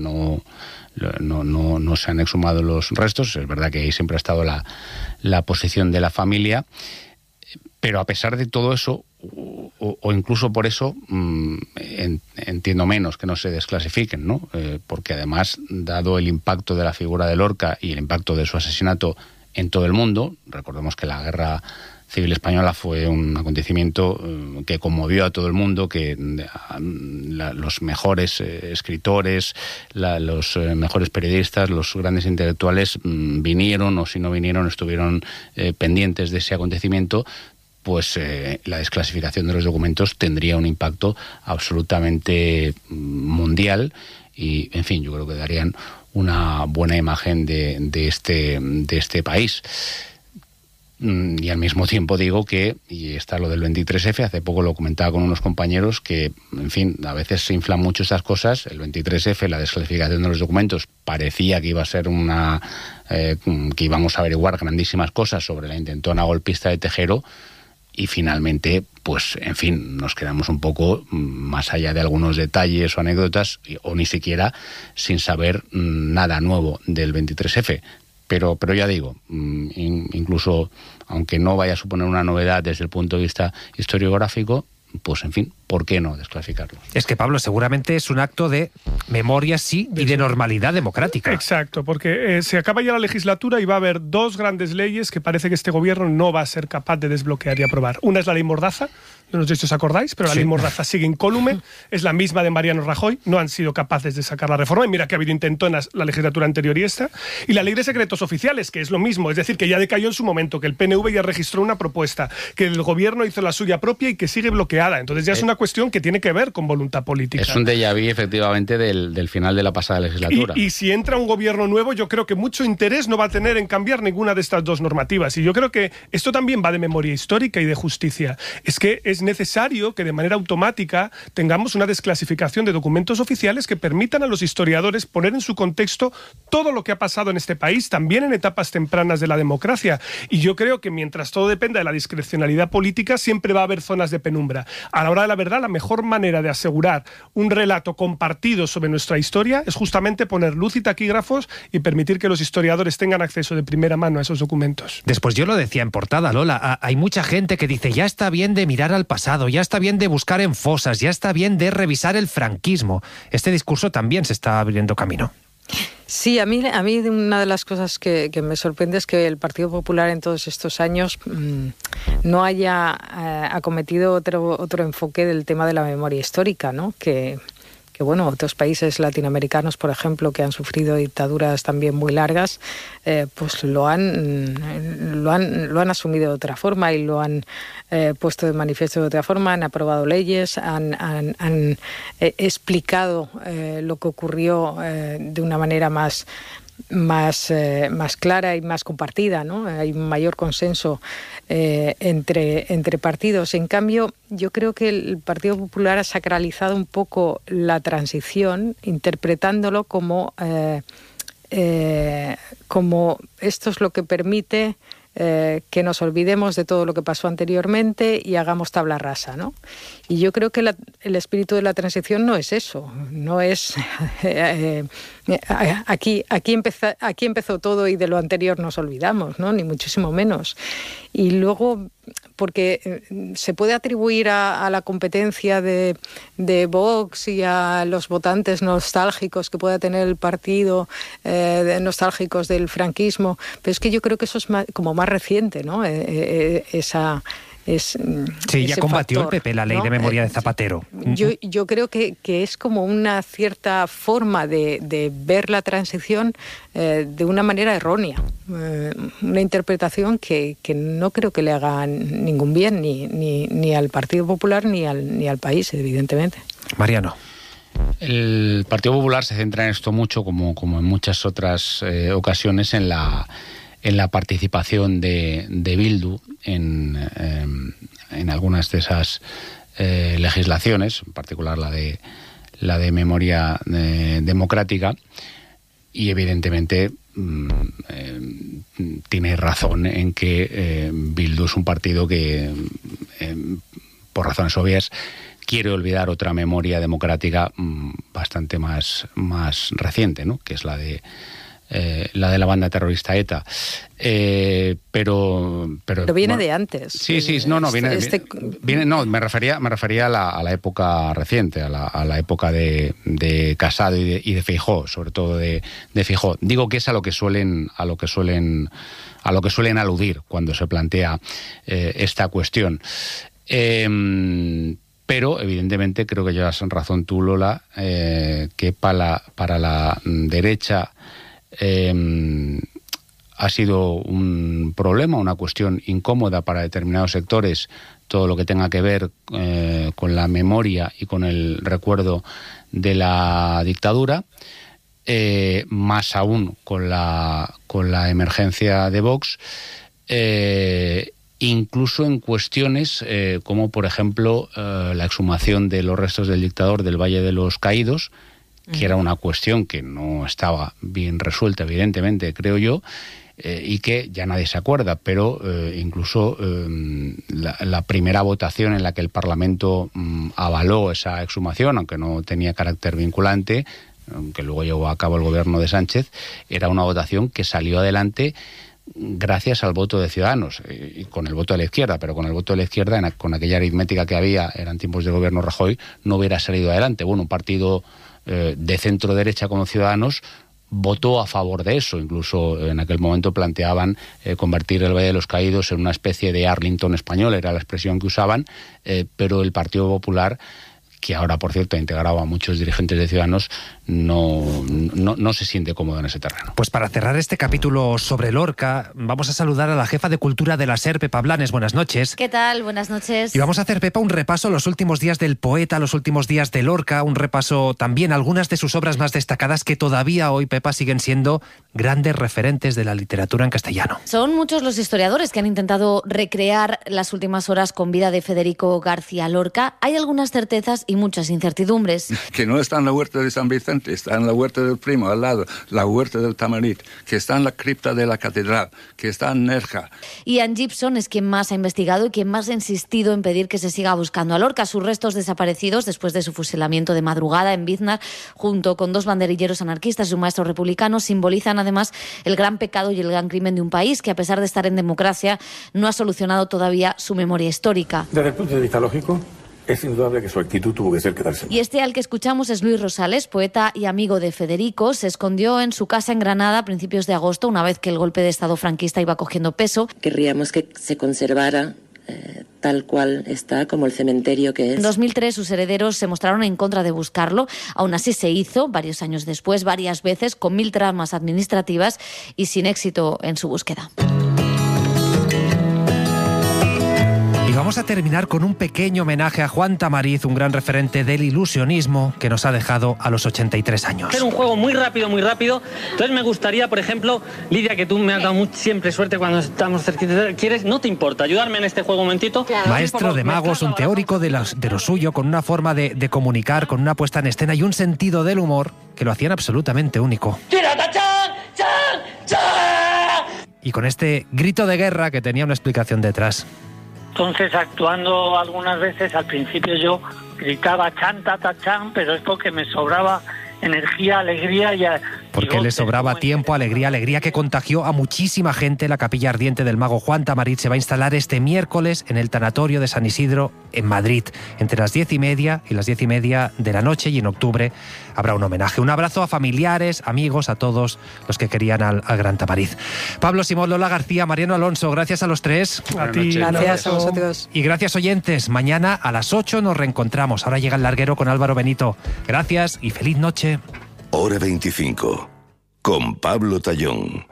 no se han exhumado los restos. Es verdad que ahí siempre ha estado la posición de la familia, pero a pesar de todo eso, o incluso por eso, entiendo menos que no se desclasifiquen, ¿no? Porque además, dado el impacto de la figura de Lorca y el impacto de su asesinato en todo el mundo, recordemos que la Guerra Civil Española fue un acontecimiento que conmovió a todo el mundo, que los mejores escritores, los mejores periodistas, los grandes intelectuales vinieron, o si no vinieron, estuvieron pendientes de ese acontecimiento. Pues la desclasificación de los documentos tendría un impacto absolutamente mundial y, en fin, yo creo que darían una buena imagen de este país. Y al mismo tiempo digo que, y está lo del 23F, hace poco lo comentaba con unos compañeros, que, en fin, a veces se inflan mucho estas cosas. El 23F, la desclasificación de los documentos, parecía que iba a ser que íbamos a averiguar grandísimas cosas sobre la intentona golpista de Tejero, y finalmente, pues, en fin, nos quedamos un poco más allá de algunos detalles o anécdotas, o ni siquiera sin saber nada nuevo del 23F. Pero ya digo, incluso aunque no vaya a suponer una novedad desde el punto de vista historiográfico, pues, en fin, ¿por qué no desclasificarlo? Es que, Pablo, seguramente es un acto de memoria, sí, y de normalidad democrática. Exacto, porque se acaba ya la legislatura y va a haber dos grandes leyes que parece que este gobierno no va a ser capaz de desbloquear y aprobar. Una es la ley Mordaza, no sé si os acordáis, pero la ley Mordaza sigue incólume, es la misma de Mariano Rajoy, no han sido capaces de sacar la reforma, y mira que ha habido intento en la legislatura anterior y esta. Y la ley de secretos oficiales, que es lo mismo, es decir, que ya decayó en su momento, que el PNV ya registró una propuesta, que el gobierno hizo la suya propia y que sigue bloqueada. Entonces ya es una cuestión que tiene que ver con voluntad política. Es un déjà vu, efectivamente, del final de la pasada legislatura. Y si entra un gobierno nuevo, yo creo que mucho interés no va a tener en cambiar ninguna de estas dos normativas. Y yo creo que esto también va de memoria histórica y de justicia. Es que es necesario que de manera automática tengamos una desclasificación de documentos oficiales que permitan a los historiadores poner en su contexto todo lo que ha pasado en este país, también en etapas tempranas de la democracia. Y yo creo que mientras todo dependa de la discrecionalidad política, siempre va a haber zonas de penumbra. A la hora de la verdad, la mejor manera de asegurar un relato compartido sobre nuestra historia es justamente poner luz y taquígrafos y permitir que los historiadores tengan acceso de primera mano a esos documentos. Después yo lo decía en portada, Lola, hay mucha gente que dice ya está bien de mirar al pasado, ya está bien de buscar en fosas, ya está bien de revisar el franquismo. Este discurso también se está abriendo camino. Sí, a mí una de las cosas que me sorprende es que el Partido Popular en todos estos años no haya acometido otro enfoque del tema de la memoria histórica, ¿no? Que bueno, otros países latinoamericanos, por ejemplo, que han sufrido dictaduras también muy largas, pues lo han asumido de otra forma y lo han puesto de manifiesto de otra forma, han aprobado leyes, han explicado lo que ocurrió de una manera más clara y más compartida, ¿no? Hay un mayor consenso entre partidos. En cambio, yo creo que el Partido Popular ha sacralizado un poco la transición, interpretándolo como esto es lo que permite que nos olvidemos de todo lo que pasó anteriormente y hagamos tabla rasa, ¿no? Y yo creo que el espíritu de la transición no es eso, no es aquí empezó todo y de lo anterior nos olvidamos, ¿no? Ni muchísimo menos. Y luego, porque se puede atribuir a la competencia de Vox y a los votantes nostálgicos que pueda tener el partido, nostálgicos del franquismo, pero es que yo creo que eso es como más reciente, ¿no? Sí, ya combatió factor, el PP la ley, ¿no?, de memoria de Zapatero. Yo creo que es como una cierta forma de ver la transición de una manera errónea, una interpretación que no creo que le haga ningún bien ni al Partido Popular ni al país, evidentemente. Mariano. El Partido Popular se centra en esto mucho, como en muchas otras ocasiones, en la participación de Bildu en algunas de esas legislaciones, en particular la de memoria democrática, y evidentemente tiene razón en que Bildu es un partido que, por razones obvias, quiere olvidar otra memoria democrática bastante más reciente, ¿no? Que es la de la banda terrorista ETA. Pero viene de antes. Sí, viene, no, me refería a la época reciente, a la época de Casado y de Feijóo, sobre todo de Feijóo. Digo que es a lo que suelen aludir cuando se plantea esta cuestión. Pero, evidentemente, creo que llevas razón tú, Lola, que para la derecha ha sido un problema, una cuestión incómoda para determinados sectores, todo lo que tenga que ver con la memoria y con el recuerdo de la dictadura, más aún con la emergencia de Vox, incluso en cuestiones como, por ejemplo, la exhumación de los restos del dictador del Valle de los Caídos, que era una cuestión que no estaba bien resuelta, evidentemente, creo yo, y que ya nadie se acuerda, pero incluso la primera votación en la que el Parlamento avaló esa exhumación, aunque no tenía carácter vinculante, que luego llevó a cabo el gobierno de Sánchez, era una votación que salió adelante gracias al voto de Ciudadanos, y con el voto de la izquierda, pero con el voto de la izquierda, con aquella aritmética que había, eran tiempos de gobierno Rajoy, no hubiera salido adelante. Bueno, un partido de centro-derecha como Ciudadanos votó a favor de eso, incluso en aquel momento planteaban convertir el Valle de los Caídos en una especie de Arlington español, era la expresión que usaban, pero el Partido Popular, que ahora, por cierto, ha integrado a muchos dirigentes de Ciudadanos, no se siente cómodo en ese terreno. Pues para cerrar este capítulo sobre Lorca, vamos a saludar a la jefa de Cultura de la SER, Pepa Blanes. Buenas noches. ¿Qué tal? Buenas noches. Y vamos a hacer, Pepa, un repaso a los últimos días del poeta, los últimos días de Lorca, un repaso también a algunas de sus obras más destacadas que todavía hoy, Pepa, siguen siendo grandes referentes de la literatura en castellano. Son muchos los historiadores que han intentado recrear las últimas horas con vida de Federico García Lorca. Hay algunas certezas y muchas incertidumbres. Que no está en la huerta de San Vicente, está en la huerta del Primo, al lado, la huerta del Tamarit, que está en la cripta de la catedral, que está en Nerja. Ian Gibson es quien más ha investigado y quien más ha insistido en pedir que se siga buscando a Lorca. Sus restos desaparecidos después de su fusilamiento de madrugada en Biznar, junto con 2 banderilleros anarquistas y un maestro republicano, simbolizan además el gran pecado y el gran crimen de un país que, a pesar de estar en democracia, no ha solucionado todavía su memoria histórica. Desde el punto de vista lógico, es indudable que su actitud tuvo que ser quedarse. Y este al que escuchamos es Luis Rosales, poeta y amigo de Federico. Se escondió en su casa en Granada a principios de agosto, una vez que el golpe de Estado franquista iba cogiendo peso. Querríamos que se conservara tal cual está, como el cementerio que es. En 2003 sus herederos se mostraron en contra de buscarlo. Aún así se hizo, varios años después, varias veces, con 1000 tramas administrativas y sin éxito en su búsqueda. Y vamos a terminar con un pequeño homenaje a Juan Tamariz, un gran referente del ilusionismo que nos ha dejado a los 83 años. Hacer un juego muy rápido, muy rápido. Entonces me gustaría, por ejemplo, Lidia, que tú me has dado siempre suerte cuando estamos cerquita. ¿Quieres? ¿No te importa ayudarme en este juego un momentito? Claro. Maestro de magos, un teórico de lo suyo, con una forma de comunicar, con una puesta en escena y un sentido del humor que lo hacían absolutamente único. Y con este grito de guerra que tenía una explicación detrás. Entonces, actuando algunas veces, al principio yo gritaba chan, ta, ta, chan, pero es porque me sobraba energía, alegría y... Porque le sobraba tiempo, alegría que contagió a muchísima gente. La capilla ardiente del mago Juan Tamariz se va a instalar este miércoles en el tanatorio de San Isidro, en Madrid, entre las 10:30 y las 10:30 de la noche, y en octubre habrá un homenaje. Un abrazo a familiares, amigos, a todos los que querían al gran Tamariz. Pablo Simón, Lola García, Mariano Alonso, gracias a los tres. A ti. Gracias a vosotros. Y gracias, oyentes. Mañana a las 8 nos reencontramos. Ahora llega el larguero con Álvaro Benito. Gracias y feliz noche. Hora 25, con Pablo Tallón.